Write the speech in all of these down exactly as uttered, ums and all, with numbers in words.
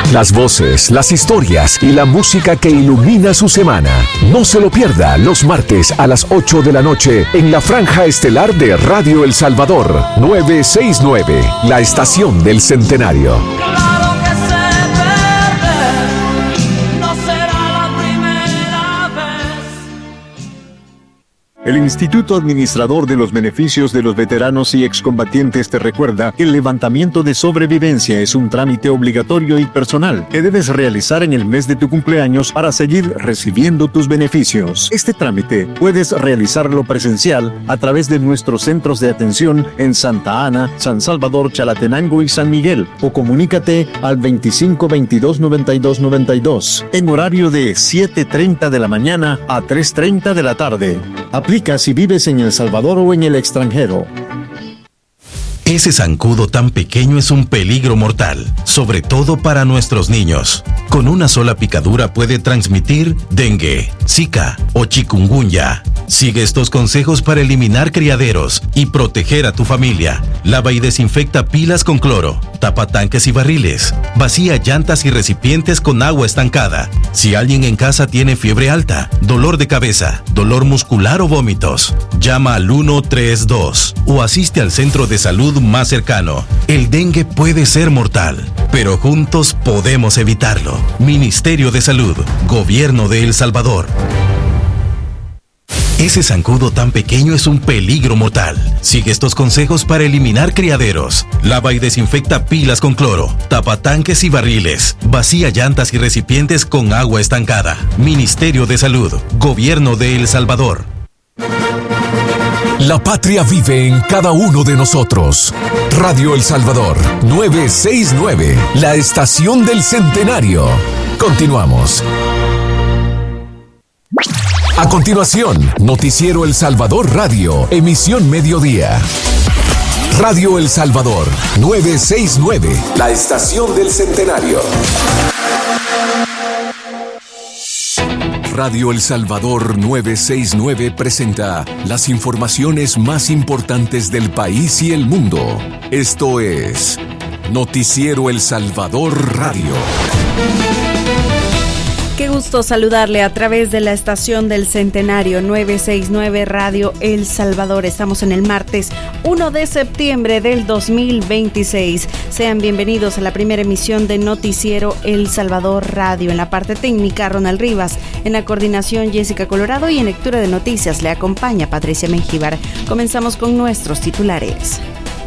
Las voces, las historias y la música que ilumina su semana. No se lo pierda los martes a las ocho de la noche en la franja estelar de Radio El Salvador, novecientos sesenta y nueve, la estación del centenario. El Instituto Administrador de los Beneficios de los Veteranos y Excombatientes te recuerda que el levantamiento de sobrevivencia es un trámite obligatorio y personal que debes realizar en el mes de tu cumpleaños para seguir recibiendo tus beneficios. Este trámite puedes realizarlo presencial a través de nuestros centros de atención en Santa Ana, San Salvador, Chalatenango y San Miguel, o comunícate al veinticinco veintidós noventa y dos noventa y dos en horario de siete treinta de la mañana a tres treinta de la tarde. Aplica si vives en El Salvador o en el extranjero. Ese zancudo tan pequeño es un peligro mortal, sobre todo para nuestros niños. Con una sola picadura puede transmitir dengue, zika o chikungunya. Sigue estos consejos para eliminar criaderos y proteger a tu familia. Lava y desinfecta pilas con cloro, tapa tanques y barriles, vacía llantas y recipientes con agua estancada. Si alguien en casa tiene fiebre alta, dolor de cabeza, dolor muscular o vómitos, llama al uno tres dos o asiste al centro de salud más cercano. El dengue puede ser mortal, pero juntos podemos evitarlo. Ministerio de Salud, Gobierno de El Salvador. Ese zancudo tan pequeño es un peligro mortal. Sigue estos consejos para eliminar criaderos. Lava y desinfecta pilas con cloro, tapa tanques y barriles, vacía llantas y recipientes con agua estancada. Ministerio de Salud, Gobierno de El Salvador. La patria vive en cada uno de nosotros. Radio El Salvador, novecientos sesenta y nueve, la estación del centenario. Continuamos. A continuación, Noticiero El Salvador Radio, emisión mediodía. Radio El Salvador, novecientos sesenta y nueve, la estación del centenario. Radio El Salvador novecientos sesenta y nueve presenta las informaciones más importantes del país y el mundo. Esto es Noticiero El Salvador Radio. Qué gusto saludarle a través de la estación del centenario novecientos sesenta y nueve Radio El Salvador. Estamos en el martes uno de septiembre del dos mil veintiséis. Sean bienvenidos a la primera emisión de Noticiero El Salvador Radio. En la parte técnica, Ronald Rivas. En la coordinación, Jessica Colorado. Y en lectura de noticias le acompaña Patricia Mengíbar. Comenzamos con nuestros titulares.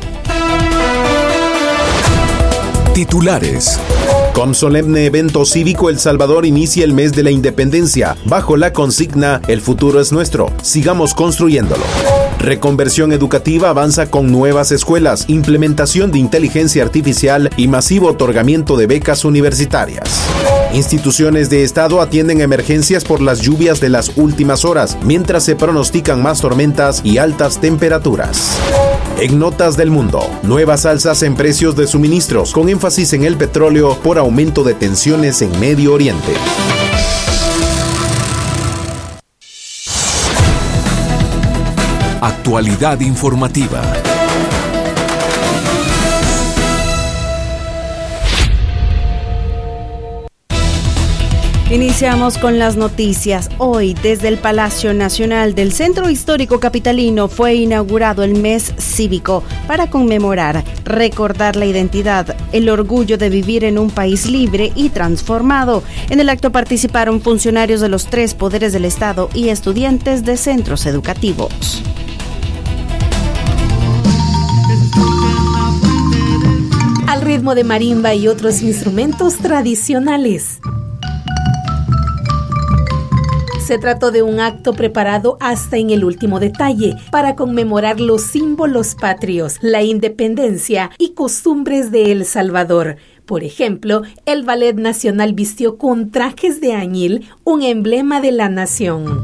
Titulares. Con solemne evento cívico, El Salvador inicia el mes de la independencia, bajo la consigna El futuro es nuestro, sigamos construyéndolo. Reconversión educativa avanza con nuevas escuelas, implementación de inteligencia artificial y masivo otorgamiento de becas universitarias. Instituciones de Estado atienden emergencias por las lluvias de las últimas horas, mientras se pronostican más tormentas y altas temperaturas. En notas del mundo, nuevas alzas en precios de suministros, con énfasis en el petróleo por aumento de tensiones en Medio Oriente. Actualidad informativa. Iniciamos con las noticias. Hoy, desde el Palacio Nacional del Centro Histórico Capitalino, fue inaugurado el mes cívico para conmemorar, recordar la identidad, el orgullo de vivir en un país libre y transformado. En el acto participaron funcionarios de los tres poderes del Estado y estudiantes de centros educativos. Al ritmo de marimba y otros instrumentos tradicionales. Se trató de un acto preparado hasta en el último detalle para conmemorar los símbolos patrios, la independencia y costumbres de El Salvador. Por ejemplo, el Ballet Nacional vistió con trajes de añil, un emblema de la nación.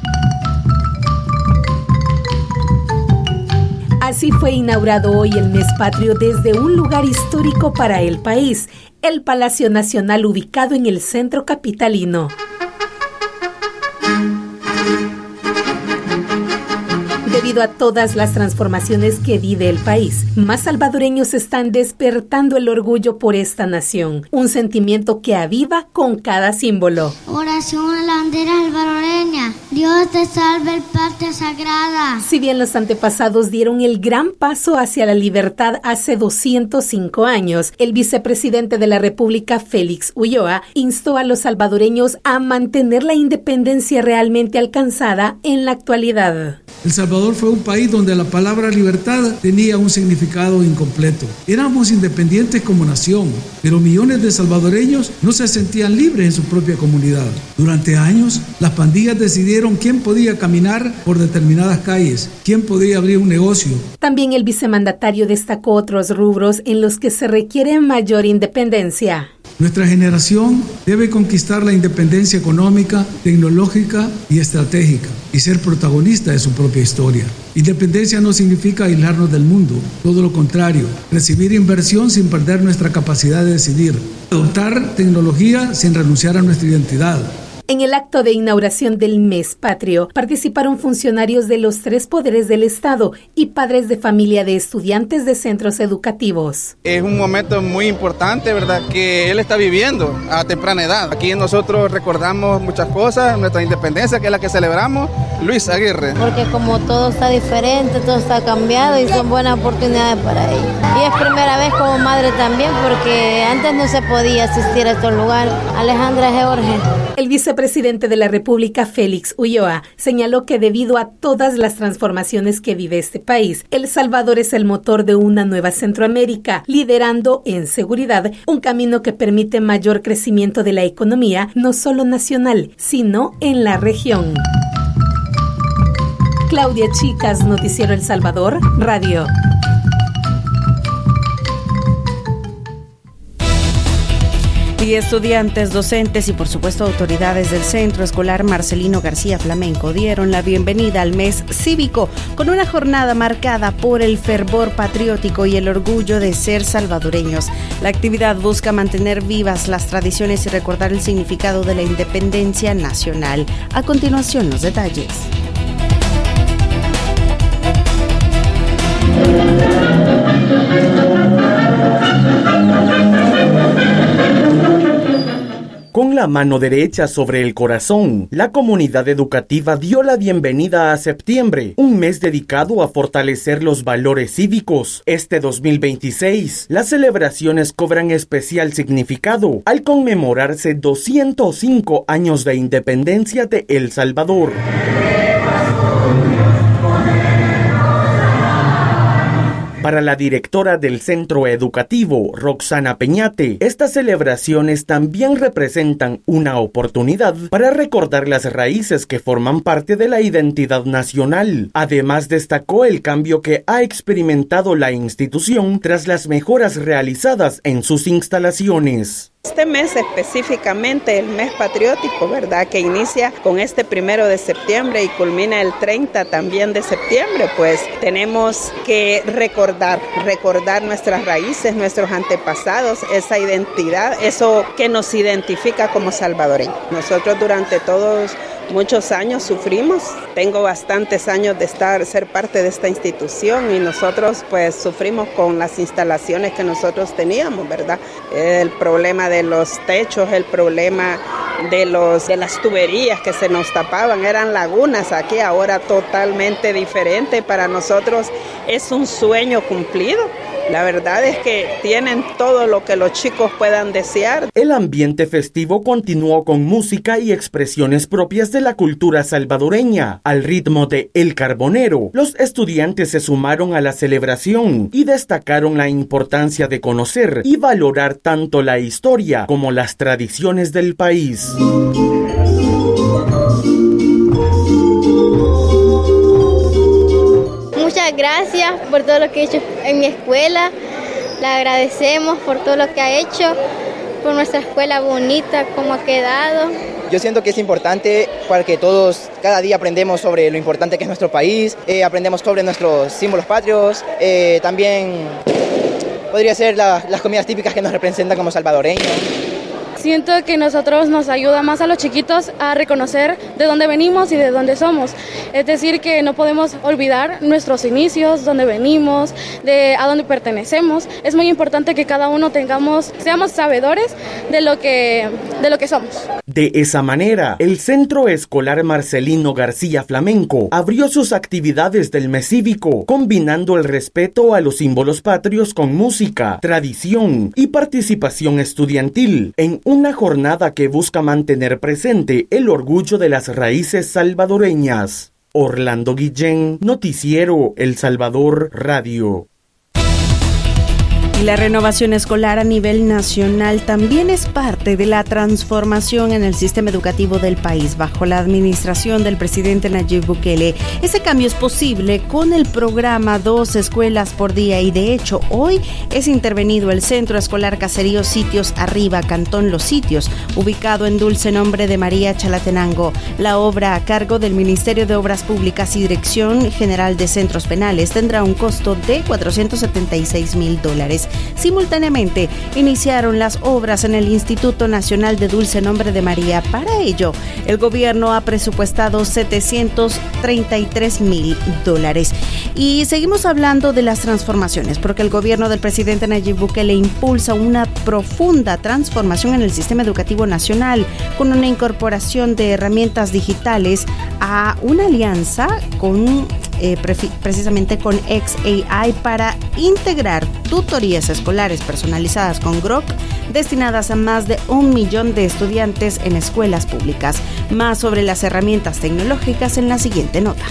Así fue inaugurado hoy el mes patrio desde un lugar histórico para el país, el Palacio Nacional ubicado en el centro capitalino. Debido a todas las transformaciones que vive el país, más salvadoreños están despertando el orgullo por esta nación, un sentimiento que aviva con cada símbolo. Oración a la bandera salvadoreña. Dios te salve, el patria sagrada. Si bien los antepasados dieron el gran paso hacia la libertad hace doscientos cinco años, el vicepresidente de la República, Félix Ulloa, instó a los salvadoreños a mantener la independencia realmente alcanzada en la actualidad. El Salvador fue un país donde la palabra libertad tenía un significado incompleto. Éramos independientes como nación, pero millones de salvadoreños no se sentían libres en su propia comunidad. Durante años, las pandillas decidieron quién podía caminar por determinadas calles, quién podía abrir un negocio. También el vicemandatario destacó otros rubros en los que se requiere mayor independencia. Nuestra generación debe conquistar la independencia económica, tecnológica y estratégica y ser protagonista de su propia historia. Independencia no significa aislarnos del mundo, todo lo contrario, recibir inversión sin perder nuestra capacidad de decidir, adoptar tecnología sin renunciar a nuestra identidad. En el acto de inauguración del Mes Patrio participaron funcionarios de los tres poderes del Estado y padres de familia de estudiantes de centros educativos. Es un momento muy importante, ¿verdad?, que él está viviendo a temprana edad. Aquí nosotros recordamos muchas cosas, nuestra independencia, que es la que celebramos. Luis Aguirre. Porque como todo está diferente, todo está cambiado y son buenas oportunidades para ellos. Y es primera vez como madre también, porque antes no se podía asistir a estos lugares. Alejandra George. El vicepresidente de la República, Félix Ulloa, señaló que debido a todas las transformaciones que vive este país, El Salvador es el motor de una nueva Centroamérica, liderando en seguridad un camino que permite mayor crecimiento de la economía, no solo nacional, sino en la región. Claudia Chicas, Noticiero El Salvador, Radio. Y estudiantes, docentes y por supuesto autoridades del Centro Escolar Marcelino García Flamenco dieron la bienvenida al mes cívico con una jornada marcada por el fervor patriótico y el orgullo de ser salvadoreños. La actividad busca mantener vivas las tradiciones y recordar el significado de la independencia nacional. A continuación, los detalles. Con la mano derecha sobre el corazón, la comunidad educativa dio la bienvenida a septiembre, un mes dedicado a fortalecer los valores cívicos. Este dos mil veintiséis, las celebraciones cobran especial significado al conmemorarse doscientos cinco años de independencia de El Salvador. Para la directora del centro educativo, Roxana Peñate, estas celebraciones también representan una oportunidad para recordar las raíces que forman parte de la identidad nacional. Además, destacó el cambio que ha experimentado la institución tras las mejoras realizadas en sus instalaciones. Este mes específicamente, el mes patriótico, ¿verdad?, que inicia con este primero de septiembre y culmina el treinta también de septiembre, pues tenemos que recordar, recordar nuestras raíces, nuestros antepasados, esa identidad, eso que nos identifica como salvadoreños. Nosotros durante todos muchos años sufrimos, tengo bastantes años de estar, ser parte de esta institución y nosotros pues sufrimos con las instalaciones que nosotros teníamos, ¿verdad? El problema de los techos, el problema de, los, de las tuberías que se nos tapaban, eran lagunas aquí, ahora totalmente diferente. Para nosotros es un sueño cumplido. La verdad es que tienen todo lo que los chicos puedan desear. El ambiente festivo continuó con música y expresiones propias de la cultura salvadoreña. Al ritmo de El Carbonero, los estudiantes se sumaron a la celebración y destacaron la importancia de conocer y valorar tanto la historia como las tradiciones del país. Muchas gracias por todo lo que he hecho en mi escuela. Le agradecemos por todo lo que ha hecho, por nuestra escuela bonita, cómo ha quedado. Yo siento que es importante para que todos cada día aprendemos sobre lo importante que es nuestro país, eh, aprendemos sobre nuestros símbolos patrios, eh, también podría ser la, las comidas típicas que nos representan como salvadoreños. Siento que nosotros nos ayuda más a los chiquitos a reconocer de dónde venimos y de dónde somos. Es decir, que no podemos olvidar nuestros inicios, dónde venimos, de a dónde pertenecemos. Es muy importante que cada uno tengamos, seamos sabedores de lo que, de lo que somos. De esa manera, el Centro Escolar Marcelino García Flamenco abrió sus actividades del mes cívico, combinando el respeto a los símbolos patrios con música, tradición y participación estudiantil en una jornada que busca mantener presente el orgullo de las raíces salvadoreñas. Orlando Guillén, Noticiero El Salvador Radio. Y la renovación escolar a nivel nacional también es parte de la transformación en el sistema educativo del país bajo la administración del presidente Nayib Bukele. Ese cambio es posible con el programa Dos Escuelas por Día y de hecho hoy es intervenido el Centro Escolar Caserío Sitios Arriba, Cantón Los Sitios, ubicado en Dulce Nombre de María Chalatenango. La obra a cargo del Ministerio de Obras Públicas y Dirección General de Centros Penales tendrá un costo de cuatrocientos setenta y seis mil dólares. Simultáneamente, iniciaron las obras en el Instituto Nacional de Dulce Nombre de María. Para ello, el gobierno ha presupuestado setecientos treinta y tres mil dólares. Y seguimos hablando de las transformaciones, porque el gobierno del presidente Nayib Bukele impulsa una profunda transformación en el sistema educativo nacional, con una incorporación de herramientas digitales a una alianza con Eh, pre- precisamente con X A I para integrar tutorías escolares personalizadas con Grok destinadas a más de un millón de estudiantes en escuelas públicas. Más sobre las herramientas tecnológicas en la siguiente nota.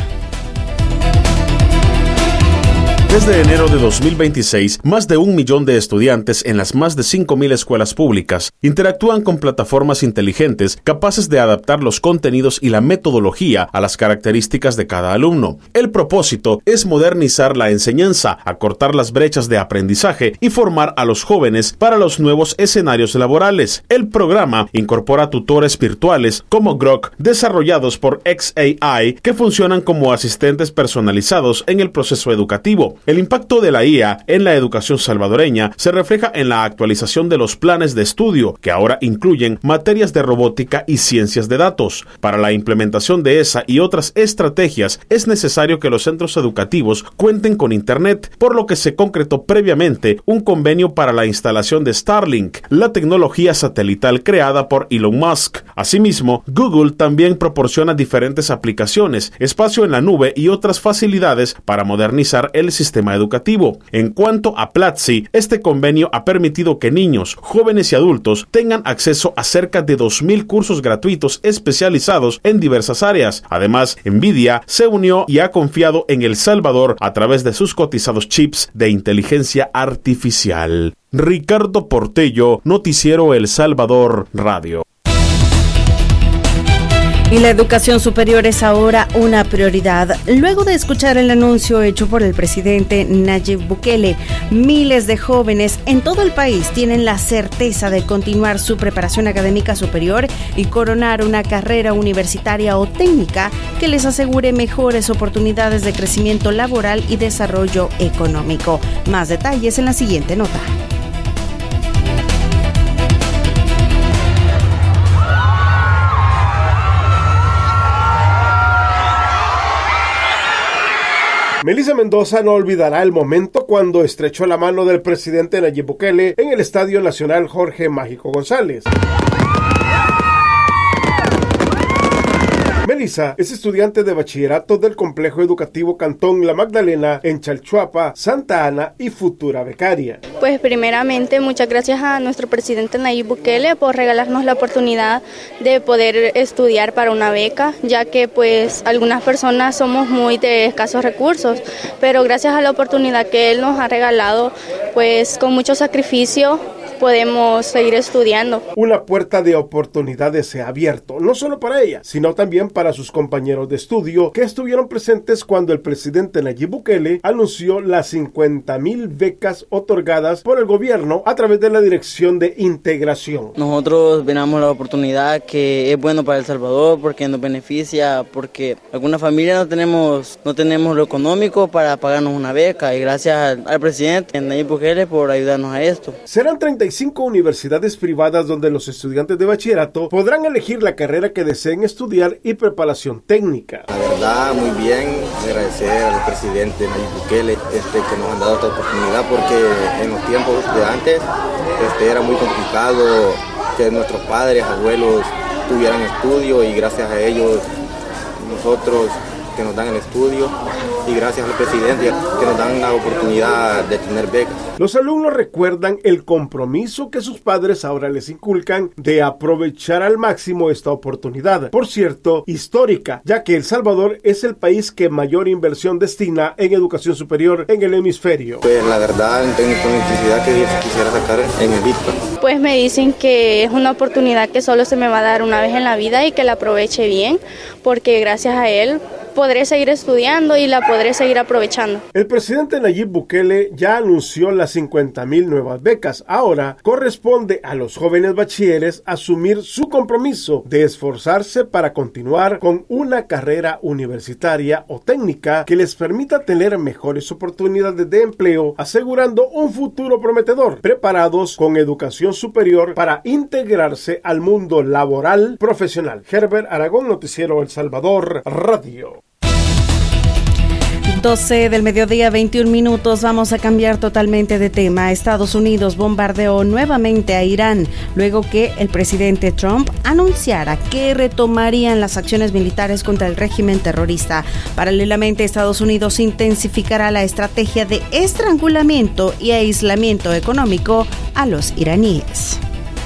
Desde enero de dos mil veintiséis, más de un millón de estudiantes en las más de cinco mil escuelas públicas interactúan con plataformas inteligentes capaces de adaptar los contenidos y la metodología a las características de cada alumno. El propósito es modernizar la enseñanza, acortar las brechas de aprendizaje y formar a los jóvenes para los nuevos escenarios laborales. El programa incorpora tutores virtuales como Grok, desarrollados por X A I, que funcionan como asistentes personalizados en el proceso educativo. El impacto de la I A en la educación salvadoreña se refleja en la actualización de los planes de estudio, que ahora incluyen materias de robótica y ciencias de datos. Para la implementación de esa y otras estrategias, es necesario que los centros educativos cuenten con Internet, por lo que se concretó previamente un convenio para la instalación de Starlink, la tecnología satelital creada por Elon Musk. Asimismo, Google también proporciona diferentes aplicaciones, espacio en la nube y otras facilidades para modernizar el sistema educativo. En cuanto a Platzi, este convenio ha permitido que niños, jóvenes y adultos tengan acceso a cerca de dos mil cursos gratuitos especializados en diversas áreas. Además, Nvidia se unió y ha confiado en El Salvador a través de sus cotizados chips de inteligencia artificial. Ricardo Portello, Noticiero El Salvador Radio. Y la educación superior es ahora una prioridad. Luego de escuchar el anuncio hecho por el presidente Nayib Bukele, miles de jóvenes en todo el país tienen la certeza de continuar su preparación académica superior y coronar una carrera universitaria o técnica que les asegure mejores oportunidades de crecimiento laboral y desarrollo económico. Más detalles en la siguiente nota. Melissa Mendoza no olvidará el momento cuando estrechó la mano del presidente Nayib Bukele en el Estadio Nacional Jorge Mágico González. Melissa es estudiante de bachillerato del Complejo Educativo Cantón La Magdalena en Chalchuapa, Santa Ana y futura becaria. Pues primeramente muchas gracias a nuestro presidente Nayib Bukele por regalarnos la oportunidad de poder estudiar para una beca, ya que pues algunas personas somos muy de escasos recursos, pero gracias a la oportunidad que él nos ha regalado, pues con mucho sacrificio podemos seguir estudiando. Una puerta de oportunidades se ha abierto, no solo para ella, sino también para sus compañeros de estudio que estuvieron presentes cuando el presidente Nayib Bukele anunció las cincuenta mil becas otorgadas por el gobierno a través de la Dirección de Integración. Nosotros venamos la oportunidad que es bueno para El Salvador porque nos beneficia, porque alguna familia no tenemos, no tenemos lo económico para pagarnos una beca y gracias al, al presidente Nayib Bukele por ayudarnos a esto. Serán treinta cincuenta y cinco universidades privadas donde los estudiantes de bachillerato podrán elegir la carrera que deseen estudiar y preparación técnica. La verdad, muy bien, agradecer al presidente Nayib Bukele este, que nos han dado esta oportunidad, porque en los tiempos de antes este, era muy complicado que nuestros padres, abuelos tuvieran estudio, y gracias a ellos nosotros que nos dan el estudio, y gracias al presidente que nos dan la oportunidad de tener becas. Los alumnos recuerdan el compromiso que sus padres ahora les inculcan de aprovechar al máximo esta oportunidad, por cierto, histórica, ya que El Salvador es el país que mayor inversión destina en educación superior en el hemisferio. Pues la verdad, en técnico de electricidad que quisiera sacar en el ITPA. Pues me dicen que es una oportunidad que solo se me va a dar una vez en la vida y que la aproveche bien, porque gracias a él podré seguir estudiando y la podré seguir aprovechando. El presidente Nayib Bukele ya anunció las cincuenta mil nuevas becas. Ahora corresponde a los jóvenes bachilleres asumir su compromiso de esforzarse para continuar con una carrera universitaria o técnica que les permita tener mejores oportunidades de empleo, asegurando un futuro prometedor, preparados con educación superior para integrarse al mundo laboral profesional. Herbert Aragón, Noticiero El Salvador, Radio. doce del mediodía, veintiún minutos. Vamos a cambiar totalmente de tema. Estados Unidos bombardeó nuevamente a Irán luego que el presidente Trump anunciara que retomarían las acciones militares contra el régimen terrorista. Paralelamente, Estados Unidos intensificará la estrategia de estrangulamiento y aislamiento económico a los iraníes.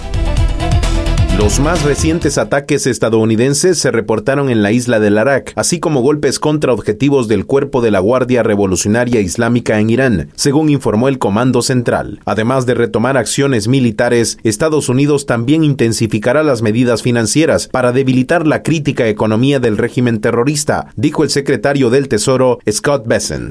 Los más recientes ataques estadounidenses se reportaron en la isla del Arak, así como golpes contra objetivos del cuerpo de la Guardia Revolucionaria Islámica en Irán, según informó el Comando Central. Además de retomar acciones militares, Estados Unidos también intensificará las medidas financieras para debilitar la crítica economía del régimen terrorista, dijo el secretario del Tesoro, Scott Bessent.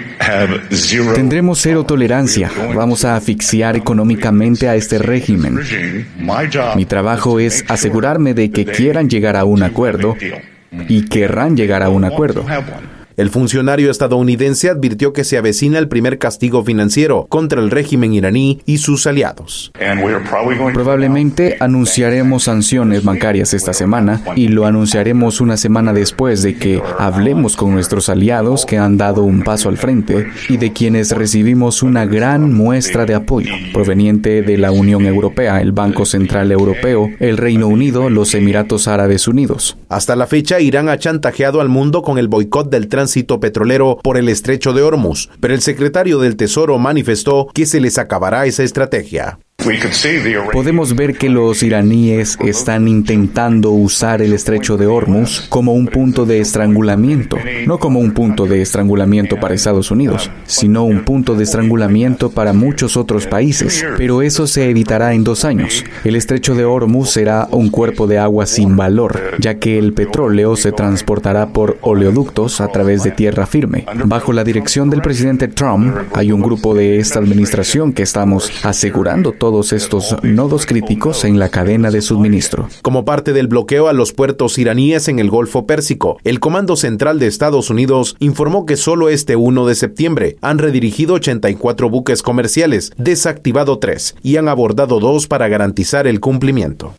Tendremos cero tolerancia. Vamos a asfixiar económicamente a este régimen. Mi trabajo es asegurarme de que quieran llegar a un acuerdo y querrán llegar a un acuerdo. El funcionario estadounidense advirtió que se avecina el primer castigo financiero contra el régimen iraní y sus aliados. Probablemente anunciaremos sanciones bancarias esta semana y lo anunciaremos una semana después de que hablemos con nuestros aliados que han dado un paso al frente y de quienes recibimos una gran muestra de apoyo proveniente de la Unión Europea, el Banco Central Europeo, el Reino Unido, los Emiratos Árabes Unidos. Hasta la fecha, Irán ha chantajeado al mundo con el boicot del tránsito petrolero por el estrecho de Hormuz, pero el secretario del Tesoro manifestó que se les acabará esa estrategia. Podemos ver que los iraníes están intentando usar el estrecho de Hormuz como un punto de estrangulamiento, no como un punto de estrangulamiento para Estados Unidos, sino un punto de estrangulamiento para muchos otros países. Pero eso se evitará en dos años. El estrecho de Hormuz será un cuerpo de agua sin valor, ya que el petróleo se transportará por oleoductos a través de tierra firme. Bajo la dirección del presidente Trump, hay un grupo de esta administración que estamos asegurando todo todos estos nodos críticos en la cadena de suministro. Como parte del bloqueo a los puertos iraníes en el Golfo Pérsico, el Comando Central de Estados Unidos informó que solo este uno de septiembre han redirigido ochenta y cuatro buques comerciales, desactivado tres y han abordado dos para garantizar el cumplimiento.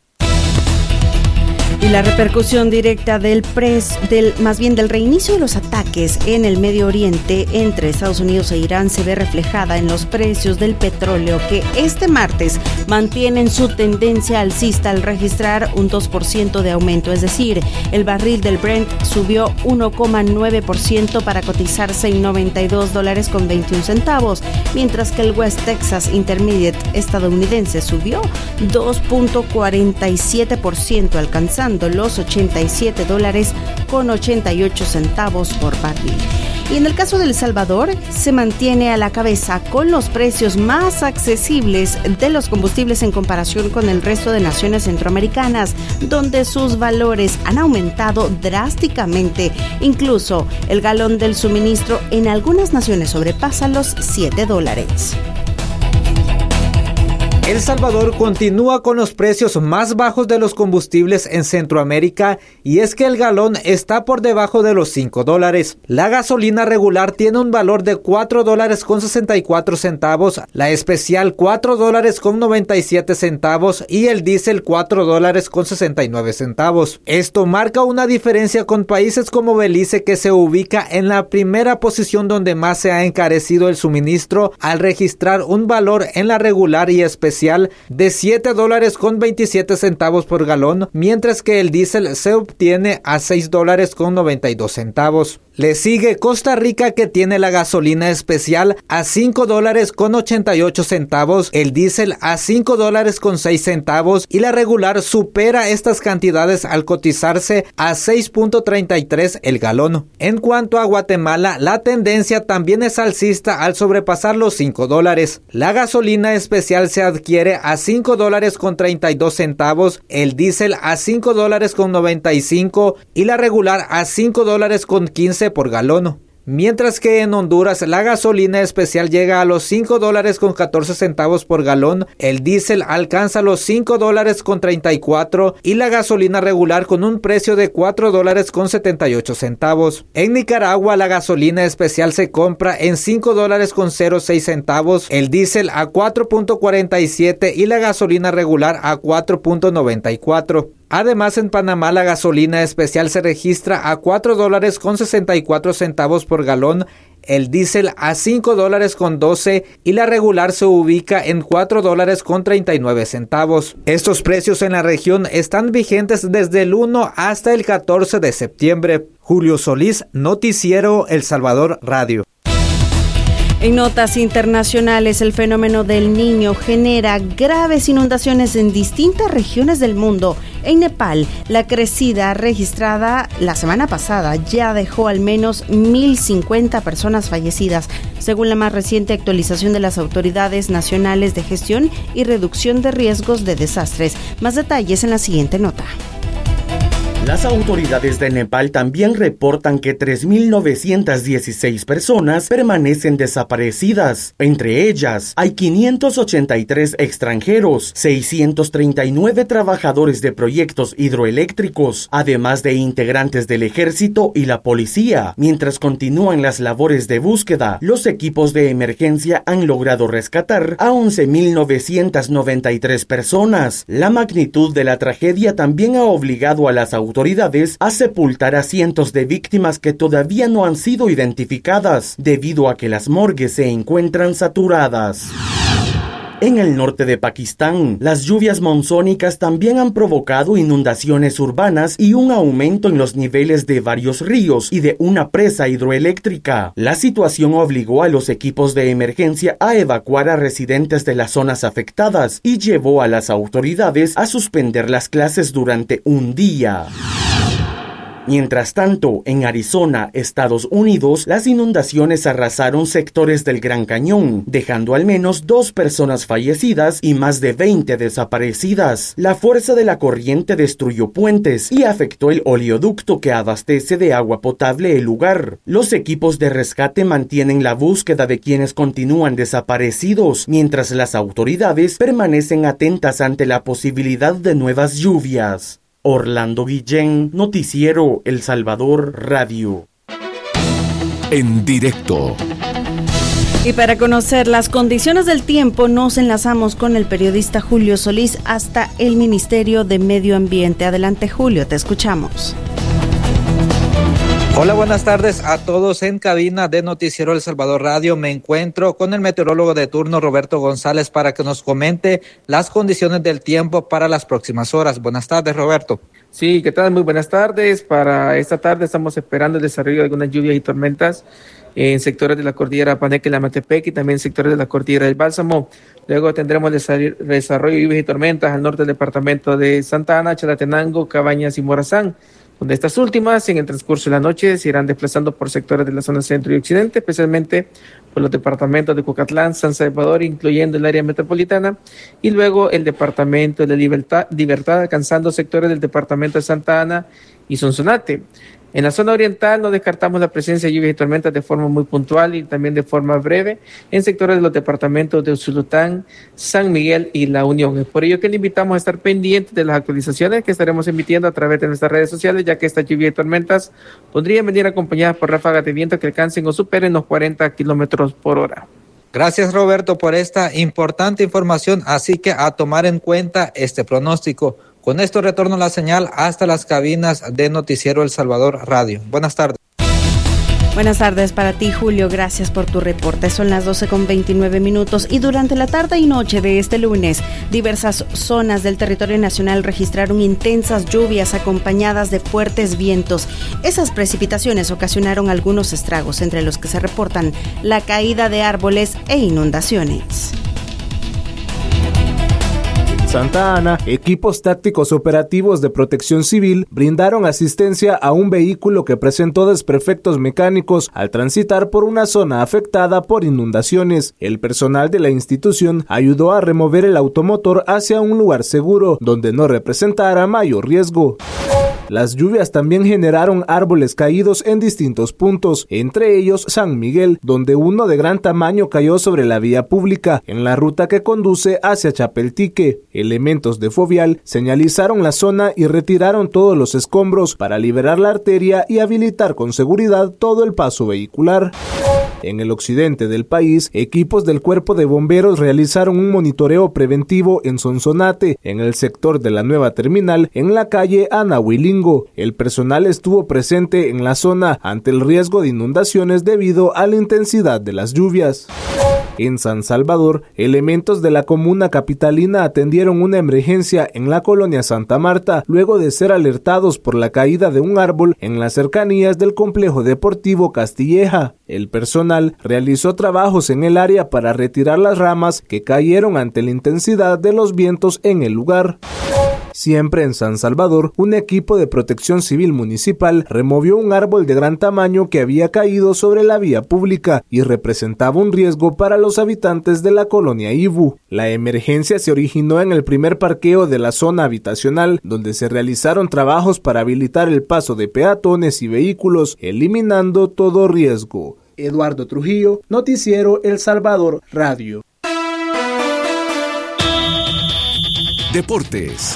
Y la repercusión directa del pres, del más bien del reinicio de los ataques en el Medio Oriente entre Estados Unidos e Irán se ve reflejada en los precios del petróleo, que este martes mantienen su tendencia alcista al registrar un dos por ciento de aumento, es decir, el barril del Brent subió uno coma nueve por ciento para cotizarse en noventa y dos dólares con veintiún centavos, mientras que el West Texas Intermediate estadounidense subió dos punto cuarenta y siete por ciento, alcanzando los ochenta y siete dólares con ochenta y ocho centavos por barril. Y en el caso de El Salvador, se mantiene a la cabeza con los precios más accesibles de los combustibles en comparación con el resto de naciones centroamericanas, donde sus valores han aumentado drásticamente. Incluso el galón del suministro en algunas naciones sobrepasa los siete dólares. El Salvador continúa con los precios más bajos de los combustibles en Centroamérica y es que el galón está por debajo de los cinco dólares. La gasolina regular tiene un valor de cuatro dólares con sesenta y cuatro centavos, la especial cuatro dólares con noventa y siete centavos y el diésel cuatro dólares con sesenta y nueve centavos. Esto marca una diferencia con países como Belice, que se ubica en la primera posición donde más se ha encarecido el suministro al registrar un valor en la regular y especial de siete dólares con veintisiete centavos por galón, mientras que el diésel se obtiene a seis dólares con noventa y dos centavos. Le sigue Costa Rica, que tiene la gasolina especial a cinco dólares con ochenta y ocho centavos, el diésel a cinco dólares con seis centavos y la regular supera estas cantidades al cotizarse a seis punto treinta y tres el galón. En cuanto a Guatemala, la tendencia también es alcista al sobrepasar los cinco dólares. La gasolina especial se adquiere a cinco dólares con treinta y dos centavos, el diésel a cinco dólares con noventa y cinco y la regular a cinco dólares con quince por galón. Mientras que en Honduras la gasolina especial llega a los cinco dólares con catorce centavos por galón, el diésel alcanza los cinco dólares con treinta y cuatro y la gasolina regular con un precio de cuatro dólares con setenta y ocho centavos. En Nicaragua la gasolina especial se compra en cinco dólares con cero seis centavos, el diésel a cuatro punto cuarenta y siete y la gasolina regular a cuatro punto noventa y cuatro. Además, en Panamá la gasolina especial se registra a cuatro dólares con sesenta y cuatro centavos por galón, el diésel a cinco dólares con doce y la regular se ubica en cuatro dólares con treinta y nueve centavos. Estos precios en la región están vigentes desde el uno hasta el catorce de septiembre. Julio Solís, Noticiero El Salvador Radio. En notas internacionales, el fenómeno del Niño genera graves inundaciones en distintas regiones del mundo. En Nepal, la crecida registrada la semana pasada ya dejó al menos mil cincuenta personas fallecidas, según la más reciente actualización de las autoridades nacionales de gestión y reducción de riesgos de desastres. Más detalles en la siguiente nota. Las autoridades de Nepal también reportan que tres mil novecientas dieciséis personas permanecen desaparecidas. Entre ellas, hay quinientos ochenta y tres extranjeros, seiscientos treinta y nueve trabajadores de proyectos hidroeléctricos, además de integrantes del ejército y la policía. Mientras continúan las labores de búsqueda, los equipos de emergencia han logrado rescatar a once mil novecientas noventa y tres personas. La magnitud de la tragedia también ha obligado a las autoridades autoridades a sepultar a cientos de víctimas que todavía no han sido identificadas, debido a que las morgues se encuentran saturadas. En el norte de Pakistán, las lluvias monzónicas también han provocado inundaciones urbanas y un aumento en los niveles de varios ríos y de una presa hidroeléctrica. La situación obligó a los equipos de emergencia a evacuar a residentes de las zonas afectadas y llevó a las autoridades a suspender las clases durante un día. Mientras tanto, en Arizona, Estados Unidos, las inundaciones arrasaron sectores del Gran Cañón, dejando al menos dos personas fallecidas y más de veinte desaparecidas. La fuerza de la corriente destruyó puentes y afectó el oleoducto que abastece de agua potable el lugar. Los equipos de rescate mantienen la búsqueda de quienes continúan desaparecidos, mientras las autoridades permanecen atentas ante la posibilidad de nuevas lluvias. Orlando Guillén, Noticiero El Salvador Radio. En directo. Y para conocer las condiciones del tiempo, nos enlazamos con el periodista Julio Solís hasta el Ministerio de Medio Ambiente. Adelante, Julio, te escuchamos. Hola, buenas tardes a todos en cabina de Noticiero El Salvador Radio. Me encuentro con el meteorólogo de turno, Roberto González, para que nos comente las condiciones del tiempo para las próximas horas. Buenas tardes, Roberto. Sí, ¿qué tal? Muy buenas tardes. Para esta tarde estamos esperando el desarrollo de algunas lluvias y tormentas en sectores de la cordillera Paneque y Lamatepec y también sectores de la cordillera del Bálsamo. Luego tendremos desarrollo de lluvias y tormentas al norte del departamento de Santa Ana, Chalatenango, Cabañas y Morazán, donde estas últimas en el transcurso de la noche se irán desplazando por sectores de la zona centro y occidente, especialmente por los departamentos de Cucatlán, San Salvador, incluyendo el área metropolitana, y luego el departamento de Libertad, Libertad alcanzando sectores del departamento de Santa Ana y Sonsonate. En la zona oriental no descartamos la presencia de lluvias y tormentas de forma muy puntual y también de forma breve en sectores de los departamentos de Usulután, San Miguel y La Unión. Es por ello que le invitamos a estar pendientes de las actualizaciones que estaremos emitiendo a través de nuestras redes sociales, ya que estas lluvias y tormentas podrían venir acompañadas por ráfagas de viento que alcancen o superen los cuarenta kilómetros por hora. Gracias, Roberto, por esta importante información, así que a tomar en cuenta este pronóstico. Con esto retorno la señal hasta las cabinas de Noticiero El Salvador Radio. Buenas tardes. Buenas tardes para ti, Julio. Gracias por tu reporte. Son las doce con veintinueve minutos y durante la tarde y noche de este lunes, diversas zonas del territorio nacional registraron intensas lluvias acompañadas de fuertes vientos. Esas precipitaciones ocasionaron algunos estragos, entre los que se reportan la caída de árboles e inundaciones. Santa Ana, equipos tácticos operativos de protección civil brindaron asistencia a un vehículo que presentó desperfectos mecánicos al transitar por una zona afectada por inundaciones. El personal de la institución ayudó a remover el automotor hacia un lugar seguro, donde no representara mayor riesgo. Las lluvias también generaron árboles caídos en distintos puntos, entre ellos San Miguel, donde uno de gran tamaño cayó sobre la vía pública, en la ruta que conduce hacia Chapeltique. Elementos de Fovial señalizaron la zona y retiraron todos los escombros para liberar la arteria y habilitar con seguridad todo el paso vehicular. En el occidente del país, equipos del Cuerpo de Bomberos realizaron un monitoreo preventivo en Sonsonate, en el sector de la nueva terminal, en la calle Anahuilingo. El personal estuvo presente en la zona ante el riesgo de inundaciones debido a la intensidad de las lluvias. En San Salvador, elementos de la comuna capitalina atendieron una emergencia en la colonia Santa Marta luego de ser alertados por la caída de un árbol en las cercanías del complejo deportivo Castilleja. El personal realizó trabajos en el área para retirar las ramas que cayeron ante la intensidad de los vientos en el lugar. Siempre en San Salvador, un equipo de protección civil municipal removió un árbol de gran tamaño que había caído sobre la vía pública y representaba un riesgo para los habitantes de la colonia Ibu. La emergencia se originó en el primer parqueo de la zona habitacional, donde se realizaron trabajos para habilitar el paso de peatones y vehículos, eliminando todo riesgo. Eduardo Trujillo, Noticiero El Salvador Radio. Deportes.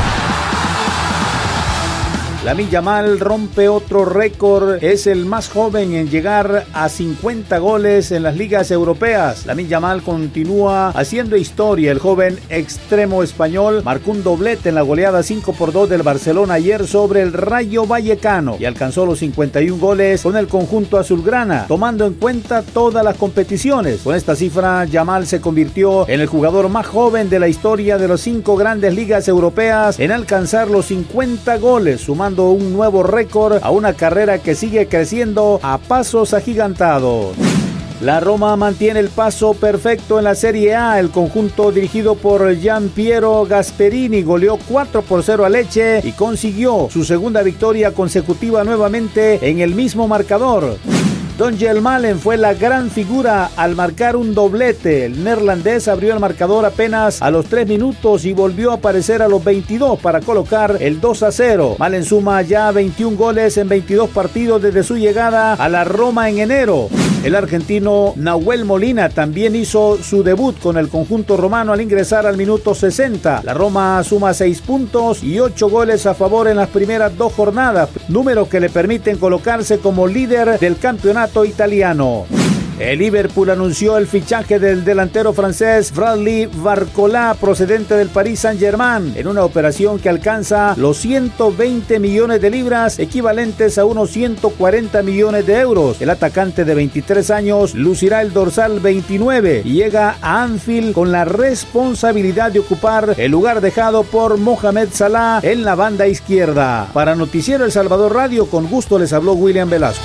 Lamine Yamal rompe otro récord, es el más joven en llegar a cincuenta goles en las ligas europeas. Lamine Yamal continúa haciendo historia. El joven extremo español marcó un doblete en la goleada cinco por dos del Barcelona ayer sobre el Rayo Vallecano y alcanzó los cincuenta y un goles con el conjunto azulgrana, tomando en cuenta todas las competiciones. Con esta cifra, Yamal se convirtió en el jugador más joven de la historia de las cinco grandes ligas europeas en alcanzar los cincuenta goles, sumando un nuevo récord a una carrera que sigue creciendo a pasos agigantados. La Roma mantiene el paso perfecto en la Serie A. El conjunto dirigido por Gianpiero Gasperini goleó cuatro por cero a Lecce y consiguió su segunda victoria consecutiva nuevamente en el mismo marcador. Donjel Malen fue la gran figura al marcar un doblete. El neerlandés abrió el marcador apenas a los tres minutos y volvió a aparecer a los veintidós para colocar el dos a cero. Malen suma ya veintiún goles en veintidós partidos desde su llegada a la Roma en enero. El argentino Nahuel Molina también hizo su debut con el conjunto romano al ingresar al minuto sesenta. La Roma suma seis puntos y ocho goles a favor en las primeras dos jornadas, números que le permiten colocarse como líder del campeonato italiano. El Liverpool anunció el fichaje del delantero francés Bradley Barcola, procedente del Paris Saint-Germain, en una operación que alcanza los ciento veinte millones de libras, equivalentes a unos ciento cuarenta millones de euros. El atacante de veintitrés años lucirá el dorsal veintinueve y llega a Anfield con la responsabilidad de ocupar el lugar dejado por Mohamed Salah en la banda izquierda. Para Noticiero El Salvador Radio, con gusto les habló William Velasco.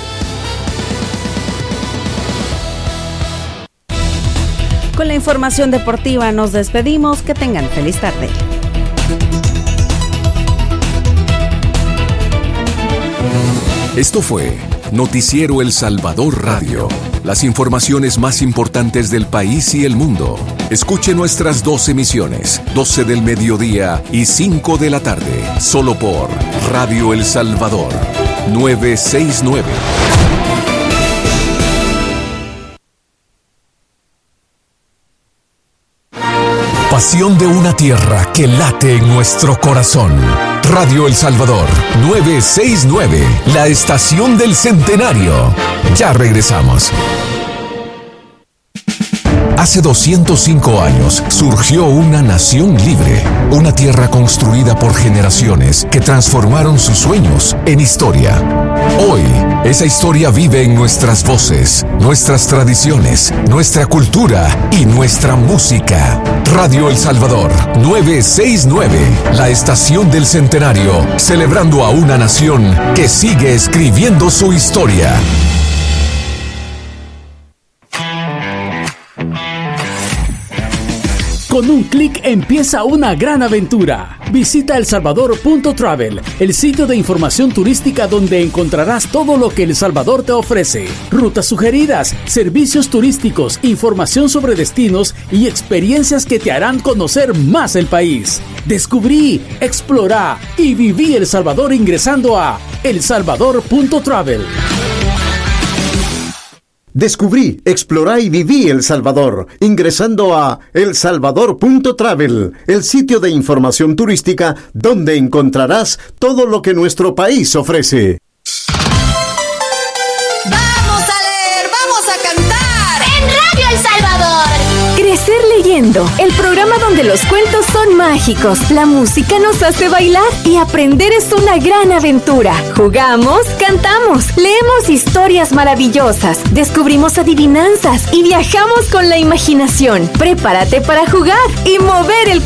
Con la información deportiva nos despedimos. Que tengan feliz tarde. Esto fue Noticiero El Salvador Radio. Las informaciones más importantes del país y el mundo. Escuche nuestras dos emisiones, doce del mediodía y cinco de la tarde, solo por Radio El Salvador. nueve seis nueve. Pasión de una tierra que late en nuestro corazón. Radio El Salvador, nueve seis nueve, la estación del centenario. Ya regresamos. Hace doscientos cinco años surgió una nación libre, una tierra construida por generaciones que transformaron sus sueños en historia. Hoy, esa historia vive en nuestras voces, nuestras tradiciones, nuestra cultura y nuestra música. Radio El Salvador, nueve seis nueve, la estación del centenario, celebrando a una nación que sigue escribiendo su historia. Con un clic empieza una gran aventura. Visita el salvador punto travel, el sitio de información turística donde encontrarás todo lo que El Salvador te ofrece. Rutas sugeridas, servicios turísticos, información sobre destinos y experiencias que te harán conocer más el país. Descubrí, explorá y viví El Salvador ingresando a el salvador punto travel. Descubrí, explorá y viví El Salvador, ingresando a el salvador punto travel, el sitio de información turística donde encontrarás todo lo que nuestro país ofrece. ¡Vamos a leer! ¡Vamos a cantar! ¡En Radio El Salvador! Crecer leyendo, el programa donde los cuentos son mágicos, la música nos hace bailar y aprender es una gran aventura. Jugamos, cantamos, leemos historias maravillosas, descubrimos adivinanzas y viajamos con la imaginación. Prepárate para jugar y mover el